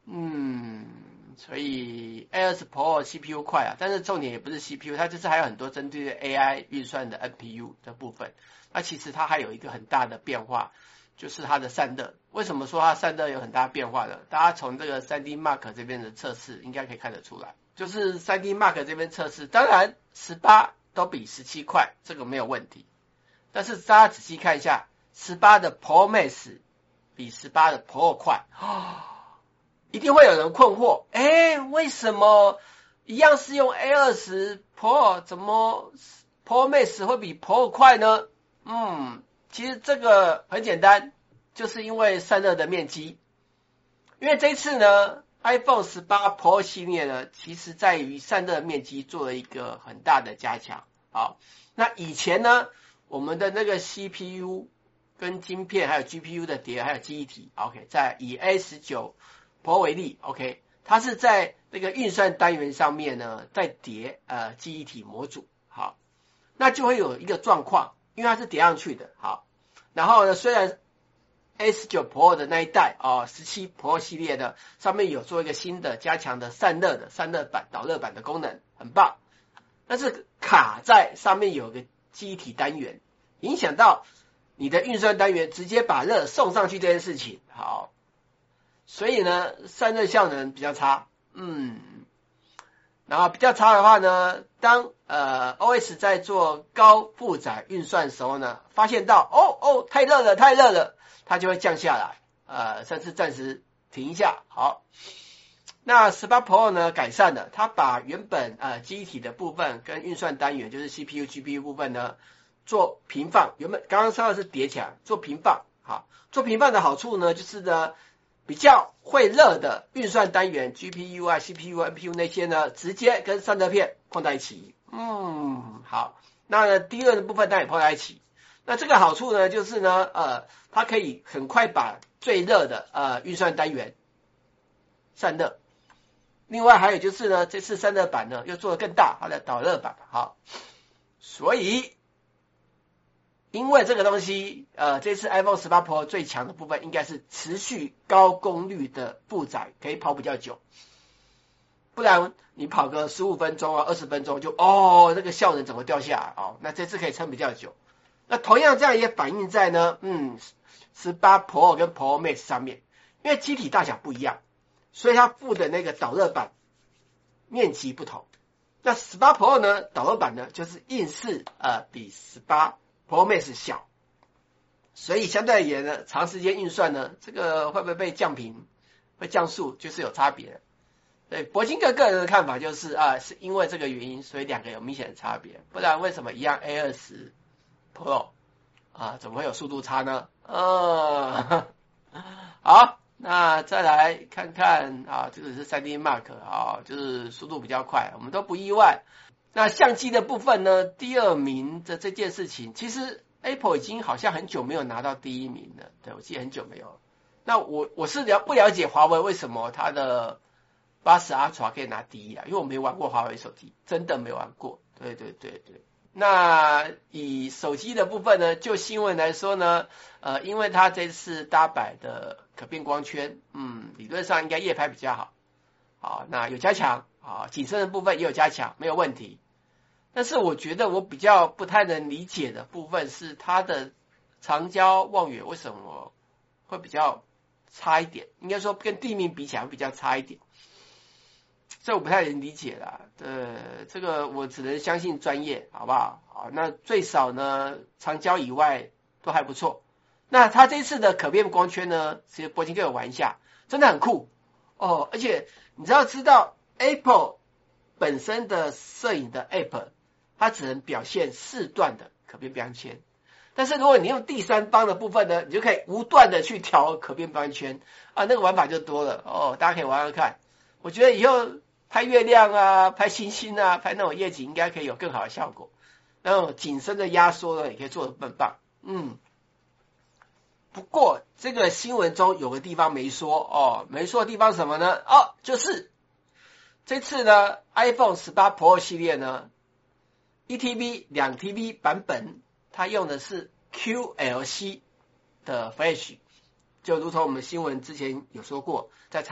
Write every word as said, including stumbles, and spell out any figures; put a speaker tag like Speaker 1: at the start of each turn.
Speaker 1: 嗯，所以 A 二十 Pro C P U 快啊，但是重点也不是 C P U， 它这次还有很多针对 A I 运算的 N P U 的部分。那其实它还有一个很大的变化，就是它的散热。为什么说它散热有很大变化呢？大家从这个 三 D Mark 这边的测试应该可以看得出来，就是 三 D Mark 这边测试，当然十八都比十七快，这个没有问题。但是大家仔细看一下，十八的 Pro Max 比十八的 Pro 快，一定会有人困惑，诶，为什么一样是用 A 二十 Pro， 怎么 Pro Max 会比 Pro 快呢？嗯，其实这个很简单，就是因为散热的面积。因为这一次呢 iPhone 十八 Pro 系列呢，其实在于散热面积做了一个很大的加强。好，那以前呢，我们的那个 C P U 跟晶片还有 G P U 的碟还有记忆体 ，OK， 在以 A 十九 Pro 为例 ，OK， 它是在那个运算单元上面呢，在叠呃记忆体模组。好，那就会有一个状况，因为它是叠上去的。好，然后呢，虽然 A 十九 Pro 的那一代哦 ,十七 Pro 系列的上面有做一个新的加强的散热的散热板导热板的功能，很棒。但是卡在上面有个记忆体单元，影响到你的运算单元直接把热送上去这件事情。好，所以呢，散热效能比较差。嗯，然后比较差的话呢，当呃 O S 在做高负载运算的时候呢，发现到哦哦太热了太热了，它就会降下来，呃甚至暂时停一下。好，那十八 Pro 呢改善了，它把原本呃记忆体的部分跟运算单元，就是 C P U、G P U 部分呢做平放，原本刚刚说的是叠起来做平放。好，做平放的好处呢，就是呢比较会热的运算单元 G P U 啊 C P U、N P U 那些呢，直接跟散热片碰在一起。嗯，好，那呢低热的部分当然也碰在一起。那这个好处呢，就是呢呃它可以很快把最热的呃运算单元散热。另外还有就是呢，这次散热板呢又做得更大，它的导热板。好，所以因为这个东西，呃，这次 iPhone 十八 Pro 最强的部分应该是持续高功率的负载，可以跑比较久。不然你跑个十五分钟啊、二十分钟就哦，这个效能怎么掉下来哦？那这次可以撑比较久。那同样这样也反映在呢，嗯，十八 Pro 跟 Pro Max 上面，因为机体大小不一样，所以它附的那个导热板面积不同。那十八 Pro 呢，导热板呢就是硬是呃比十八Pro Max 小，所以相对而言呢，长时间运算呢，这个会不会被降频、会降速，就是有差别的。对，铂金哥个人的看法就是啊，是因为这个原因，所以两个有明显的差别，不然为什么一样 A 二十 Pro 啊，怎么会有速度差呢？呃，好，那再来看看啊，这个是 三 D Mark 啊，就是速度比较快，我们都不意外。那相机的部分呢，第二名的这件事情，其实 Apple 已经好像很久没有拿到第一名了，对，我记得很久没有了。那我我是了不了解华为为什么它的八十 Ultra 可以拿第一啊，因为我没玩过华为手机，真的没玩过。对对对对。那以手机的部分呢，就新闻来说呢，呃，因为它这次搭载的可变光圈，嗯，理论上应该夜拍比较好。好，那有加强啊，景深的部分也有加强，没有问题。但是我觉得我比较不太能理解的部分是它的长焦望远为什么会比较差一点，应该说跟地面比起来会比较差一点，这我不太能理解啦。呃，这个我只能相信专业，好不好？好，那最少呢长焦以外都还不错。那它这次的可变光圈呢，其实铂金哥有玩一下，真的很酷哦。而且你知道知道 Apple 本身的摄影的 App， 它只能表现四段的可变光圈，但是如果你用第三方的部分呢，你就可以无断的去调可变光圈啊，那个玩法就多了哦，大家可以玩玩看。我觉得以后拍月亮啊、拍星星啊、拍那种夜景，应该可以有更好的效果。那种景深的压缩呢，也可以做得更棒。嗯，不过这个新闻中有个地方没说哦，没说的地方是什么呢？哦，就是这次呢 iPhone 十八 Pro 系列呢 一 T B、两 T B 版本，它用的是 Q L C 的 Flash， 就如同我们新闻之前有说过，在